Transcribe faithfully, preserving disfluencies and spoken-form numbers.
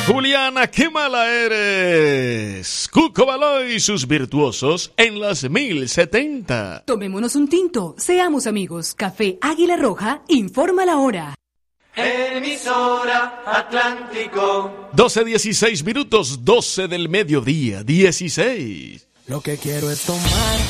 Juliana, qué mala eres. Cuco Baloy y sus virtuosos en las mil setenta. Tomémonos un tinto, seamos amigos. Café Águila Roja, informa la hora. Emisora Atlántico. doce dieciséis minutos, doce del mediodía, dieciséis. Lo que quiero es tomar